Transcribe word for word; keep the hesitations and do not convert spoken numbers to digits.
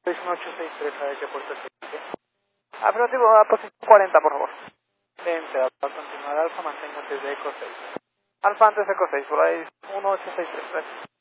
seis uno ocho seis tres, ¿a qué puerto es? Afirmativo, a posición cuarenta, por favor. Enter, para continuar alfa, manténgase de eco seis. Alfa antes de eco seis, por ahí uno ocho seis tres, gracias.